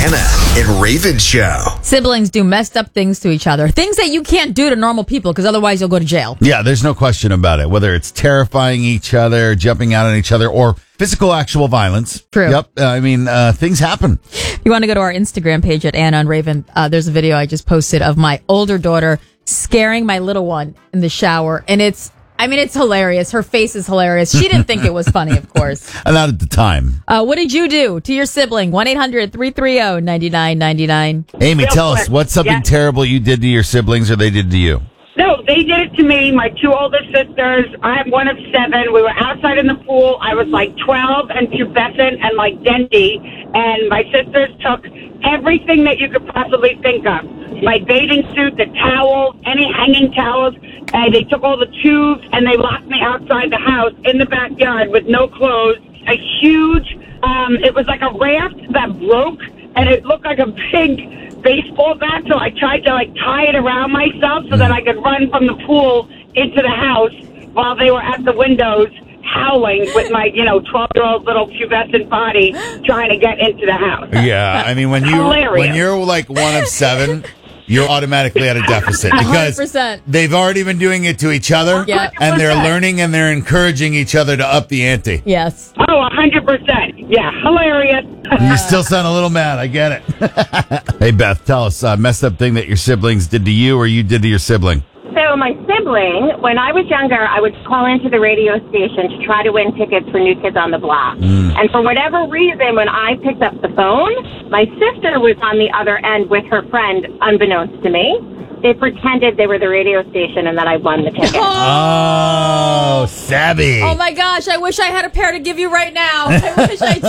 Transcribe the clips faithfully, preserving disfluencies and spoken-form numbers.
Deanna and Raven Show. Siblings do messed up things to each other. Things that you can't do to normal people because otherwise you'll go to jail. Yeah, there's no question about it. Whether it's terrifying each other, jumping out on each other, or physical actual violence. True. Yep. Uh, I mean, uh, things happen. If you want to go to our Instagram page at Anna and Raven, uh, there's a video I just posted of my older daughter scaring my little one in the shower. And it's, I mean, it's hilarious. Her face is hilarious. She didn't think it was funny, of course. And not at the time. Uh, what did you do to your sibling? one eight hundred three three zero nine nine nine nine. Amy, tell us, what's something Yeah. terrible you did to your siblings or they did to you? No, they did it to me, my two older sisters. I'm one of seven. We were outside in the pool. I was like twelve and pubescent and like dendy. And my sisters took everything that you could possibly think of. My bathing suit, the towels, any hanging towels. And they took all the tubes and they locked me outside the house in the backyard with no clothes. A huge, um, it was like a raft that broke and it looked like a big baseball bat. So I tried to like tie it around myself so that I could run from the pool into the house while they were at the windows howling with my, you know, twelve-year-old little pubescent body trying to get into the house. Yeah, I mean, when you Hilarious. when you're like one of seven, you're automatically at a deficit because one hundred percent. they've already been doing it to each other, Yeah. and they're one hundred percent. learning and they're encouraging each other to up the ante. Yes. Oh, one hundred percent. Yeah, hilarious. You still sound a little mad. I get it. Hey, Beth, tell us a messed up thing that your siblings did to you or you did to your sibling. So my sibling, when I was younger, I would call into the radio station to try to win tickets for New Kids on the Block. Mm. And for whatever reason, when I picked up the phone, my sister was on the other end with her friend, unbeknownst to me. They pretended they were the radio station and that I won the ticket. Oh, savvy. Oh my gosh, I wish I had a pair to give you right now. I wish I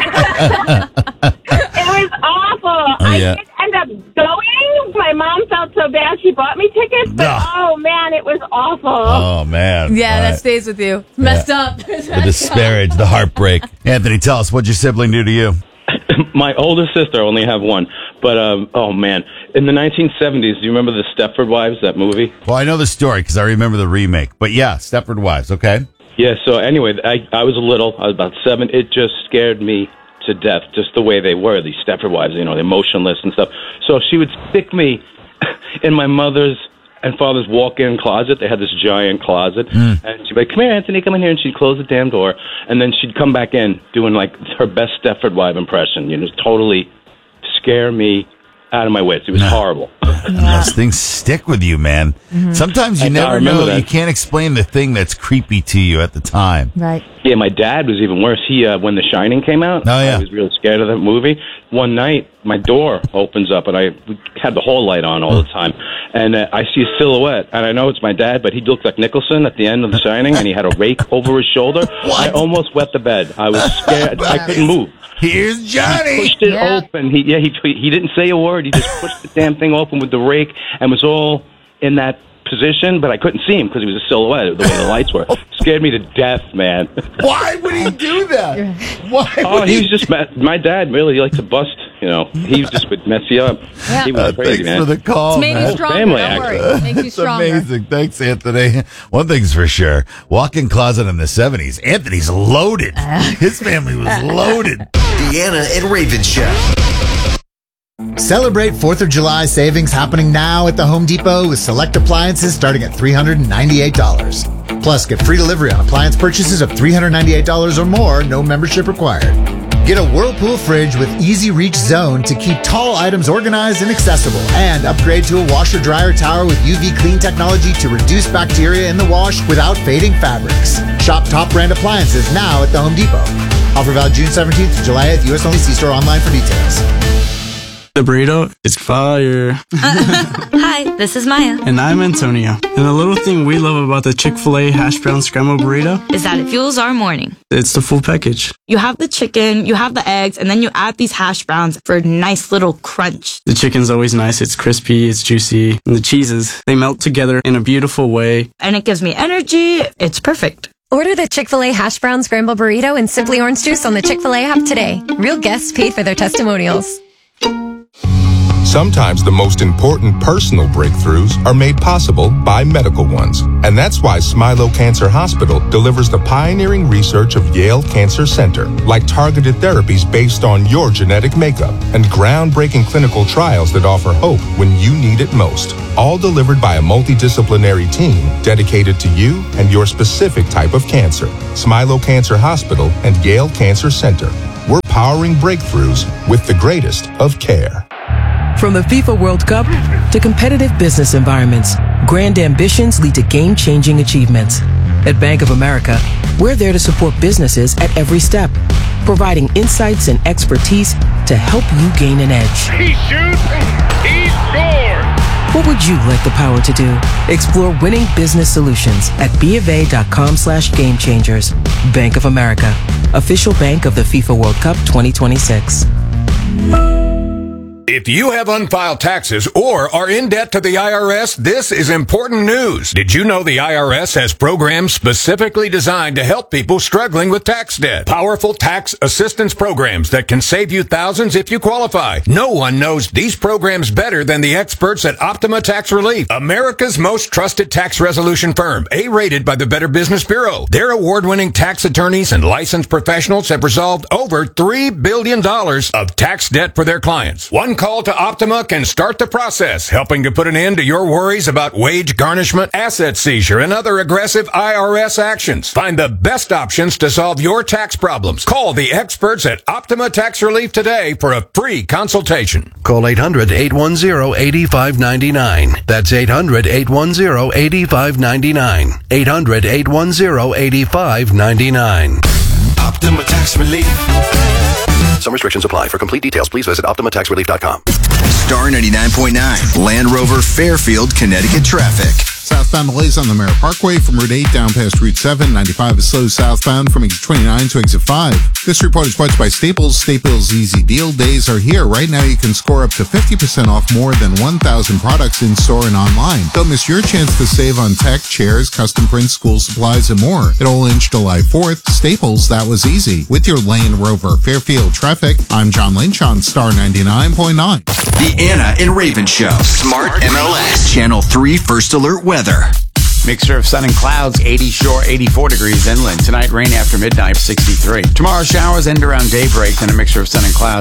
did. It was awful. Oh, yeah. I did end up going. My mom felt so bad she bought me tickets, but Ugh. oh man, it was awful. Oh, man. Yeah, All that right. stays with you. It's messed up. The disparage, the heartbreak. Anthony, tell us, what'd your sibling do to you? My older sister, I only have one. But, um, oh, man. In the nineteen seventies, do you remember the Stepford Wives, that movie? Well, I know the story because I remember the remake. But yeah, Stepford Wives, okay? Yeah, so anyway, I, I was little. I was about seven. It just scared me to death, just the way they were, these Stepford Wives, you know, they're motionless and stuff. So she would stick me in my mother's and father's walk-in closet. They had this giant closet. Mm. And she'd be like, come here, Anthony, come in here. And she'd close the damn door. And then she'd come back in doing, like, her best Stepford Wife impression. You know, just totally scare me out of my wits. It was No. horrible. Those things stick with you, man. Mm-hmm. Sometimes you I- I never remember know. that. You can't explain the thing that's creepy to you at the time. Right. Yeah, my dad was even worse. He, uh, when The Shining came out, Oh, yeah. I was really scared of that movie. One night, my door opens up, and I we had the whole light on all the time, and uh, I see a silhouette, and I know it's my dad, but he looked like Nicholson at the end of The Shining, and he had a rake over his shoulder. I almost wet the bed. I was scared. I couldn't move. Here's He Johnny. pushed it Yeah. open. He yeah, he he didn't say a word. He just pushed the damn thing open with the rake, and was all in that position, but I couldn't see him because he was a silhouette, the way the lights were. Scared me to death, man. Why would he do that? Why Oh, would he was just, ma- my dad really liked to bust, you know. He just would mess you up. Yeah. He was Uh, crazy, thanks man. for the call, It's made man. you stronger. family Don't actor. worry. It makes you It's stronger. amazing. Thanks, Anthony. One thing's for sure. Walk-in closet in the seventies. Anthony's loaded. His family was loaded. Deanna and Raven Show. Celebrate fourth of July savings happening now at the Home Depot with select appliances starting at three hundred ninety-eight dollars. Plus, get free delivery on appliance purchases of three hundred ninety-eight dollars or more, no membership required. Get a Whirlpool fridge with easy reach zone to keep tall items organized and accessible. And upgrade to a washer dryer tower with U V clean technology to reduce bacteria in the wash without fading fabrics. Shop top brand appliances now at the Home Depot. Offer valid June seventeenth to July eighth. U S only. See store online for details. The burrito is fire. Hi, this is Maya. And I'm Antonio. And the little thing we love about the Chick-fil-A hash brown scrambled burrito Is that it fuels our morning. it's the full package. You have the chicken, you have the eggs, and then you add these hash browns for a nice little crunch. The chicken's always nice. It's crispy, it's juicy. And the cheeses, they melt together in a beautiful way. And it gives me energy. It's perfect. Order the Chick-fil-A Hash Brown Scramble Burrito and Simply Orange Juice on the Chick-fil-A app today. Real guests paid for their testimonials. Sometimes the most important personal breakthroughs are made possible by medical ones. And that's why Smilow Cancer Hospital delivers the pioneering research of Yale Cancer Center, like targeted therapies based on your genetic makeup and groundbreaking clinical trials that offer hope when you need it most. All delivered by a multidisciplinary team dedicated to you and your specific type of cancer. Smilow Cancer Hospital and Yale Cancer Center. We're powering breakthroughs with the greatest of care. From the FIFA World Cup to competitive business environments, grand ambitions lead to game-changing achievements. At Bank of America, we're there to support businesses at every step, providing insights and expertise to help you gain an edge. He shoots, he scores! What would you like the power to do? Explore winning business solutions at BofA.com slash game changers. Bank of America, official bank of the FIFA World Cup twenty twenty-six. If you have unfiled taxes or are in debt to the I R S, this is important news. Did you know the I R S has programs specifically designed to help people struggling with tax debt? Powerful tax assistance programs that can save you thousands if you qualify. No one knows these programs better than the experts at Optima Tax Relief, America's most trusted tax resolution firm, A-rated by the Better Business Bureau. Their award-winning tax attorneys and licensed professionals have resolved over three billion dollars of tax debt for their clients. One call to Optima can start the process, helping to put an end to your worries about wage garnishment, asset seizure, and other aggressive I R S actions. Find the best options to solve your tax problems. Call the experts at Optima Tax Relief today for a free consultation. Call eight hundred, eight one zero, eight five nine nine. That's eight hundred, eight one zero, eight five nine nine. eight hundred, eight one zero, eight five nine nine. Optima Tax Relief. Some restrictions apply. For complete details, please visit optima tax relief dot com. Star ninety-nine point nine, Land Rover, Fairfield, Connecticut traffic. Southbound delays on the Merritt Parkway from Route eight down past Route seven. ninety-five is slow southbound from exit twenty-nine to exit five. This report is sponsored by Staples. Staples Easy Deal Days are here. Right now you can score up to fifty percent off more than one thousand products in store and online. Don't miss your chance to save on tech, chairs, custom prints, school supplies, and more. It'll launch July fourth. Staples, that was easy. With your Land Rover Fairfield traffic, I'm John Lynch on Star ninety-nine point nine. The Anna and Raven Show. Smart M L S. Channel three First Alert Weather. Mixture of sun and clouds, eighty shore, eighty-four degrees inland. Tonight, rain after midnight, sixty-three. Tomorrow, showers end around daybreak, then a mixture of sun and clouds.